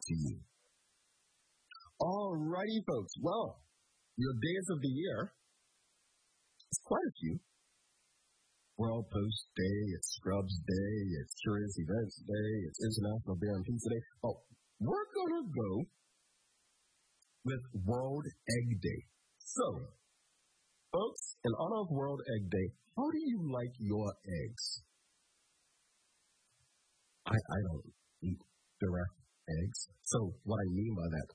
to you. Alrighty, folks. Well, your days of the year, it's quite a few. World Post Day, it's Scrubs Day, it's Curious Events Day, it's International Beer and Pizza Day. Oh, we're going to go with World Egg Day. So, folks, in honor of World Egg Day, how do you like your eggs? I don't eat direct eggs. So, what I mean by that,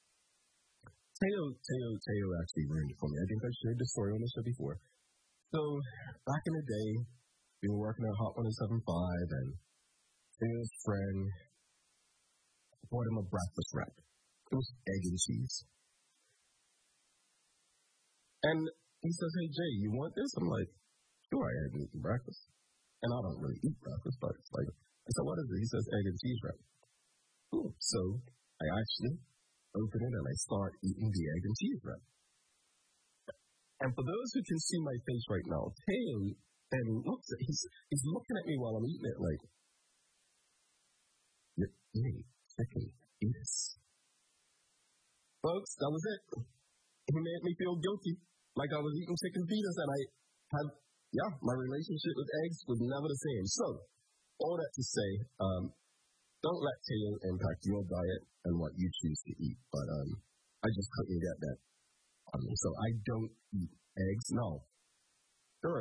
Teo actually ruined it for me. I think I shared this story on the show before. So, back in the day, we were working at Hot 107.5, and his friend bought him a breakfast wrap. It was egg and cheese. And he says, "Hey, Jay, you want this?" I'm like, "Sure, I haven't eaten breakfast." And I don't really eat breakfast, but it's like, I said, "What is it?" He says, "Egg and cheese wrap." Cool. So, I actually open it and I start eating the egg and cheese wrap. And for those who can see my face right now, Teo and he's looking at me while I'm eating it like, "You're eating chicken. Eat this." Folks, that was it. He made me feel guilty, like I was eating chicken fetus, and I had, my relationship with eggs was never the same. So, all that to say, don't let Teo impact your diet and what you choose to eat. But I just couldn't get that on me. So I don't eat eggs. No. Sure.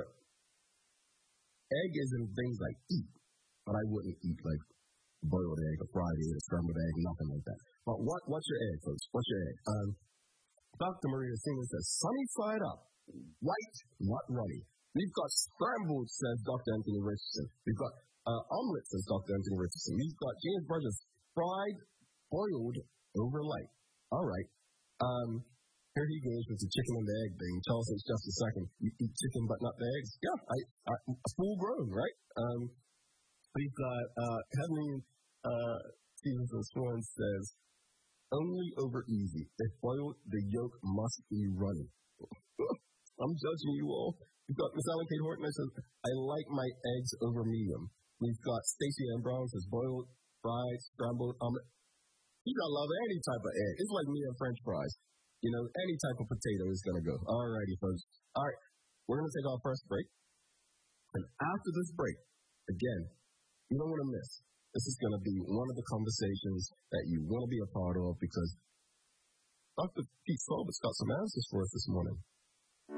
Egg isn't things I eat, but I wouldn't eat like boiled egg, a fried egg, a scrambled egg, nothing like that. But what's your egg, folks? What's your egg? Dr. Maria Singer says, "Sunny side up, white, not runny." We've got scrambled, says Dr. Anthony Richardson. We've got omelet, says Dr. Anthony Richardson. We've got James Burgess, fried, boiled, over light. All right. Here he goes with the chicken and the egg thing. Charles says, "Just a second. You eat chicken but not the eggs?" Yeah, I full grown, right? We've got Heavenly Stevenson Swan says, "Only over easy. If boiled, the yolk must be runny." I'm judging you all. We've got Miss Ellen Kate Horton that says, "I like my eggs over medium." We've got Stacey Ann Brown says, "Boiled, fried, scrambled, omelet." You gotta love any type of egg. It's like me and French fries. You know, any type of potato is gonna go. Alrighty, folks. All right, we're gonna take our first break. And after this break, again, you don't want to miss. This is gonna be one of the conversations that you want to be a part of because Dr. Pete Solbert's got some answers for us this morning.